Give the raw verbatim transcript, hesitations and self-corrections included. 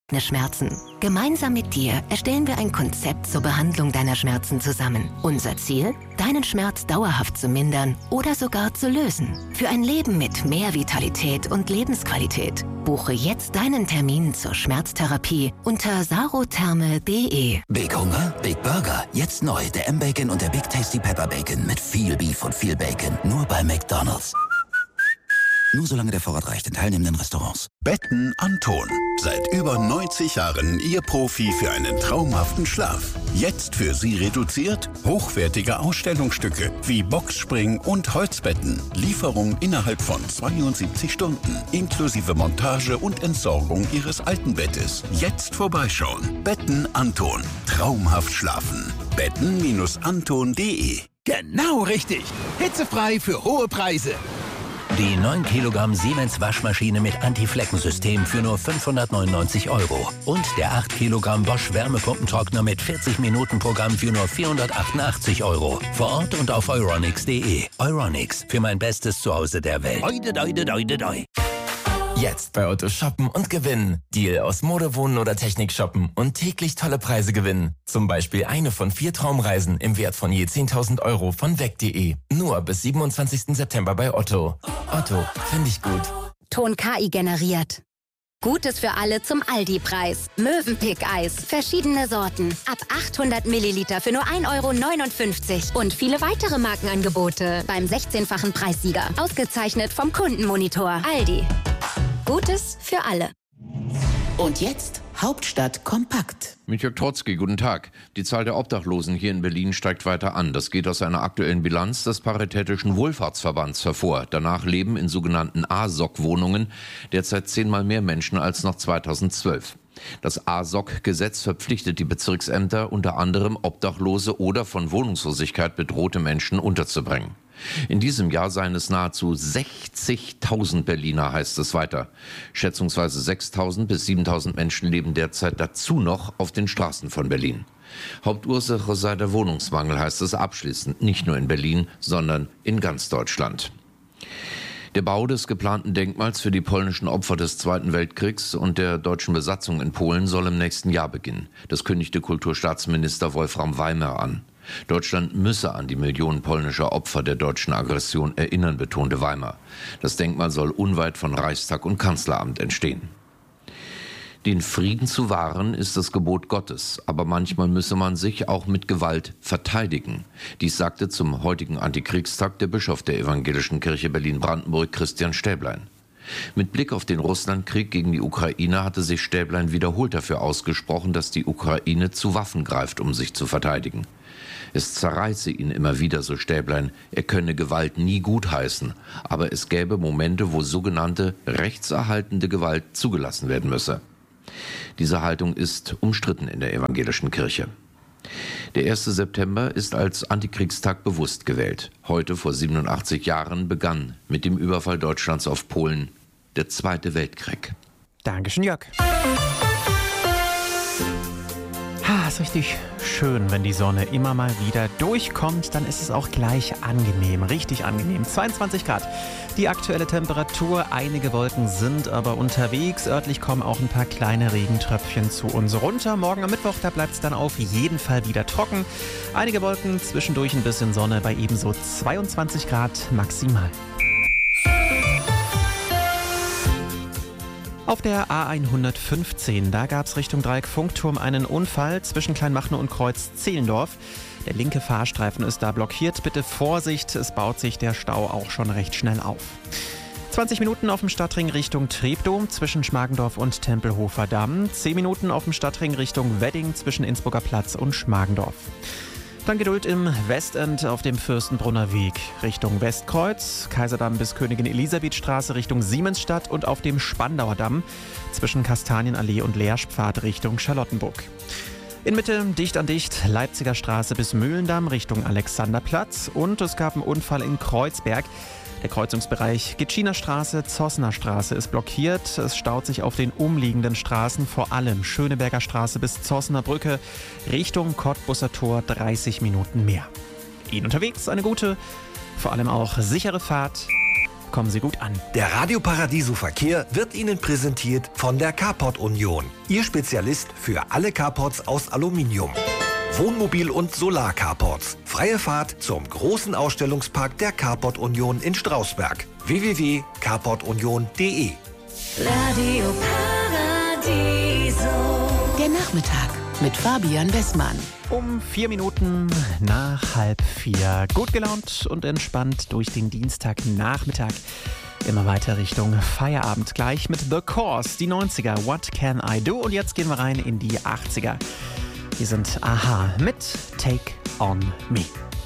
Schmerzen. Gemeinsam mit dir erstellen wir ein Konzept zur Behandlung deiner Schmerzen zusammen. Unser Ziel? Deinen Schmerz dauerhaft zu mindern oder sogar zu lösen. Für ein Leben mit mehr Vitalität und Lebensqualität. Buche jetzt deinen Termin zur Schmerztherapie unter sarotherme punkt de. Big Hunger? Big Burger. Jetzt neu der M-Bacon und der Big Tasty Pepper Bacon mit viel Beef und viel Bacon. Nur bei McDonald's. Nur solange der Vorrat reicht in teilnehmenden Restaurants. Betten Anton. Seit über neunzig Jahren Ihr Profi für einen traumhaften Schlaf. Jetzt für Sie reduziert hochwertige Ausstellungsstücke wie Boxspring und Holzbetten. Lieferung innerhalb von zweiundsiebzig Stunden. Inklusive Montage und Entsorgung Ihres alten Bettes. Jetzt vorbeischauen. Betten Anton. Traumhaft schlafen. Betten Anton punkt de. Genau richtig. Hitzefrei für hohe Preise. Die neun Kilogramm Siemens Waschmaschine mit Anti-Flecken-System für nur fünfhundertneunundneunzig Euro. Und der acht Kilogramm Bosch Wärmepumpentrockner mit vierzig Minuten Programm für nur vierhundertachtundachtzig Euro. Vor Ort und auf euronics punkt de. Euronics, für mein bestes Zuhause der Welt. Oide, oide, oide, oide. Jetzt bei Otto shoppen und gewinnen. Deal aus Mode, Wohnen oder Technik shoppen und täglich tolle Preise gewinnen. Zum Beispiel eine von vier Traumreisen im Wert von je zehntausend Euro von weg punkt de. Nur bis siebenundzwanzigsten September bei Otto. Otto, finde ich gut. Ton K I generiert. Gutes für alle zum Aldi-Preis. Mövenpick-Eis. Verschiedene Sorten. Ab achthundert Milliliter für nur ein Euro neunundfünfzig. Und viele weitere Markenangebote beim sechzehnfachen Preissieger. Ausgezeichnet vom Kundenmonitor. Aldi. Gutes für alle. Und jetzt Hauptstadt kompakt. Mit Jörg Trotzki, guten Tag. Die Zahl der Obdachlosen hier in Berlin steigt weiter an. Das geht aus einer aktuellen Bilanz des Paritätischen Wohlfahrtsverbands hervor. Danach leben in sogenannten A S O K-Wohnungen derzeit zehnmal mehr Menschen als noch zweitausendzwölf. Das A S O K-Gesetz verpflichtet die Bezirksämter, unter anderem Obdachlose oder von Wohnungslosigkeit bedrohte Menschen unterzubringen. In diesem Jahr seien es nahezu sechzigtausend Berliner, heißt es weiter. Schätzungsweise sechstausend bis siebentausend Menschen leben derzeit dazu noch auf den Straßen von Berlin. Hauptursache sei der Wohnungsmangel, heißt es abschließend, nicht nur in Berlin, sondern in ganz Deutschland. Der Bau des geplanten Denkmals für die polnischen Opfer des Zweiten Weltkriegs und der deutschen Besatzung in Polen soll im nächsten Jahr beginnen. Das kündigte Kulturstaatsminister Wolfram Weimer an. Deutschland müsse an die Millionen polnischer Opfer der deutschen Aggression erinnern, betonte Weimer. Das Denkmal soll unweit von Reichstag und Kanzleramt entstehen. Den Frieden zu wahren ist das Gebot Gottes, aber manchmal müsse man sich auch mit Gewalt verteidigen. Dies sagte zum heutigen Antikriegstag der Bischof der Evangelischen Kirche Berlin-Brandenburg, Christian Stäblein. Mit Blick auf den Russlandkrieg gegen die Ukraine hatte sich Stäblein wiederholt dafür ausgesprochen, dass die Ukraine zu Waffen greift, um sich zu verteidigen. Es zerreiße ihn immer wieder, so Stäblein, er könne Gewalt nie gutheißen, aber es gäbe Momente, wo sogenannte rechtserhaltende Gewalt zugelassen werden müsse. Diese Haltung ist umstritten in der evangelischen Kirche. Der erste September ist als Antikriegstag bewusst gewählt. Heute vor siebenundachtzig Jahren begann mit dem Überfall Deutschlands auf Polen der Zweite Weltkrieg. Dankeschön, Jörg. Ha, ist richtig schön, wenn die Sonne immer mal wieder durchkommt, dann ist es auch gleich angenehm, richtig angenehm. zweiundzwanzig Grad, die aktuelle Temperatur, einige Wolken sind aber unterwegs, örtlich kommen auch ein paar kleine Regentröpfchen zu uns runter. Morgen am Mittwoch, da bleibt es dann auf jeden Fall wieder trocken. Einige Wolken, zwischendurch ein bisschen Sonne bei ebenso zweiundzwanzig Grad maximal. Auf der A hundertfünfzehn, da gab es Richtung Dreieck Funkturm einen Unfall zwischen Kleinmachnow und Kreuz Zehlendorf. Der linke Fahrstreifen ist da blockiert. Bitte Vorsicht, es baut sich der Stau auch schon recht schnell auf. zwanzig Minuten auf dem Stadtring Richtung Treptow zwischen Schmargendorf und Tempelhofer Damm. zehn Minuten auf dem Stadtring Richtung Wedding zwischen Innsbrucker Platz und Schmargendorf. Dann Geduld im Westend auf dem Fürstenbrunner Weg Richtung Westkreuz, Kaiserdamm bis Königin-Elisabeth-Straße Richtung Siemensstadt und auf dem Spandauer Damm zwischen Kastanienallee und Leerspfad Richtung Charlottenburg. In Mitte dicht an dicht Leipziger Straße bis Mühlendamm Richtung Alexanderplatz und es gab einen Unfall in Kreuzberg. Der Kreuzungsbereich Gitschiner Straße, Zossner Straße ist blockiert. Es staut sich auf den umliegenden Straßen, vor allem Schöneberger Straße bis Zossner Brücke, Richtung Cottbusser Tor dreißig Minuten mehr. Ihnen unterwegs eine gute, vor allem auch sichere Fahrt kommen Sie gut an. Der Radio Paradiso Verkehr wird Ihnen präsentiert von der Carport Union. Ihr Spezialist für alle Carports aus Aluminium. Wohnmobil- und Solar-Carports. Freie Fahrt zum großen Ausstellungspark der Carport Union in Strausberg. w w w punkt carport union punkt d e. Radio Paradiso. Der Nachmittag mit Fabian Westmann. Um vier Minuten nach halb vier. Gut gelaunt und entspannt durch den Dienstagnachmittag. Immer weiter Richtung Feierabend. Gleich mit The Course, die neunziger. What Can I Do? Und jetzt gehen wir rein in die achtziger. Hier sind Aha mit Take On Me.